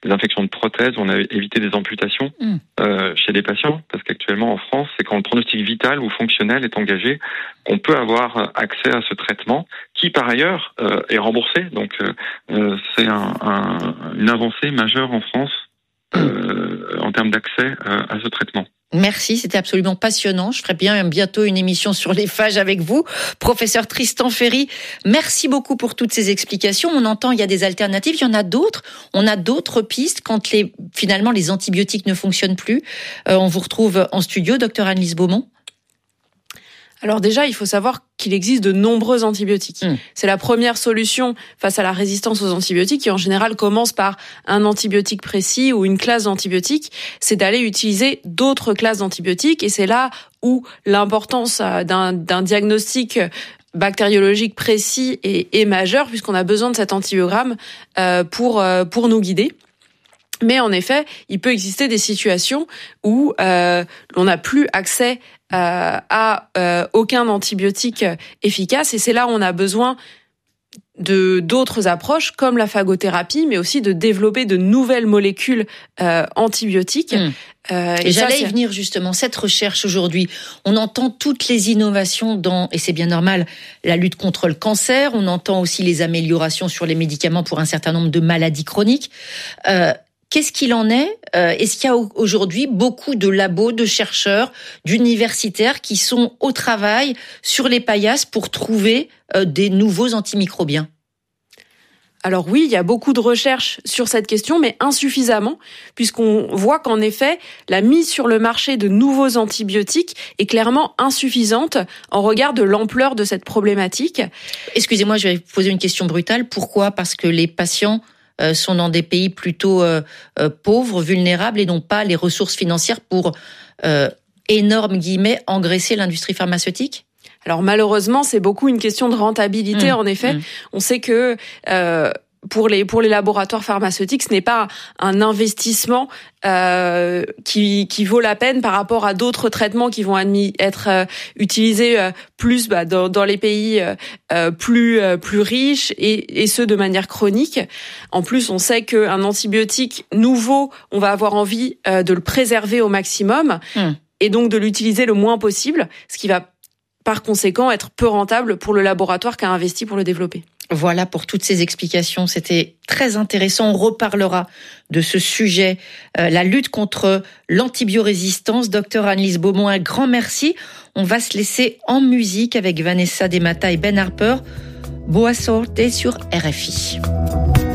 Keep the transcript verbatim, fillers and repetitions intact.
des infections de prothèses, on a évité des amputations mmh. euh, chez les patients, parce qu'actuellement en France, c'est quand le pronostic vital ou fonctionnel est engagé qu'on peut avoir accès à ce traitement, qui par ailleurs euh, est remboursé. Donc euh, c'est un, un, une avancée majeure en France euh, en termes d'accès euh, à ce traitement. Merci, c'était absolument passionnant. Je ferai bien bientôt une émission sur les phages avec vous. Professeur Tristan Ferry, merci beaucoup pour toutes ces explications. On entend il y a des alternatives, il y en a d'autres. On a d'autres pistes quand les, finalement les antibiotiques ne fonctionnent plus. Euh, on vous retrouve en studio, docteur Anne-Lise Beaumont. Alors déjà, il faut savoir qu'il existe de nombreux antibiotiques. Mmh. C'est la première solution face à la résistance aux antibiotiques qui en général commence par un antibiotique précis ou une classe d'antibiotiques. C'est d'aller utiliser d'autres classes d'antibiotiques et c'est là où l'importance d'un, d'un diagnostic bactériologique précis est, est majeure puisqu'on a besoin de cet antibiogramme euh, pour, euh, pour nous guider. Mais en effet, il peut exister des situations où euh, on n'a plus accès euh, à euh, aucun antibiotique efficace, et c'est là où on a besoin de d'autres approches comme la phagothérapie, mais aussi de développer de nouvelles molécules euh, antibiotiques. Mmh. Euh, et, et j'allais ça, y venir justement, cette recherche aujourd'hui, on entend toutes les innovations dans, et c'est bien normal, la lutte contre le cancer, on entend aussi les améliorations sur les médicaments pour un certain nombre de maladies chroniques. Euh, Qu'est-ce qu'il en est ? Est-ce qu'il y a aujourd'hui beaucoup de labos, de chercheurs, d'universitaires qui sont au travail sur les paillasses pour trouver des nouveaux antimicrobiens ? Alors oui, il y a beaucoup de recherches sur cette question, mais insuffisamment, puisqu'on voit qu'en effet, la mise sur le marché de nouveaux antibiotiques est clairement insuffisante en regard de l'ampleur de cette problématique. Excusez-moi, je vais vous poser une question brutale. Pourquoi ? Parce que les patients Euh, sont dans des pays plutôt euh, euh, pauvres, vulnérables et n'ont pas les ressources financières pour, euh, énorme guillemets, engraisser l'industrie pharmaceutique ? Alors malheureusement, c'est beaucoup une question de rentabilité. Mmh, en effet, mmh. On sait que euh, pour les pour les laboratoires pharmaceutiques, ce n'est pas un investissement euh, qui qui vaut la peine par rapport à d'autres traitements qui vont admis, être euh, utilisés euh, plus bah, dans dans les pays euh, plus euh, plus riches et et ceux de manière chronique. En plus, on sait que un antibiotique nouveau, on va avoir envie euh, de le préserver au maximum mmh. et donc de l'utiliser le moins possible, ce qui va par conséquent être peu rentable pour le laboratoire qui a investi pour le développer. Voilà pour toutes ces explications, c'était très intéressant. On reparlera de ce sujet, euh, la lutte contre l'antibiorésistance. Docteur Anne-Lise Beaumont, un grand merci. On va se laisser en musique avec Vanessa Demata et Ben Harper. Boa sorte sur R F I.